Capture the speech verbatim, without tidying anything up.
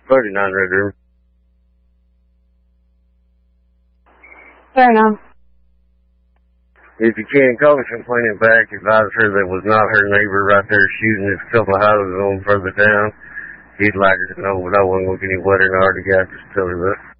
thirty-nine Red River. Fair enough. If you can, call me complaining back. Advise her that was not her neighbor right there shooting at a couple of houses on further down. He'd like her to know, but I wasn't going to get any wetter than I already got. Just tell her that.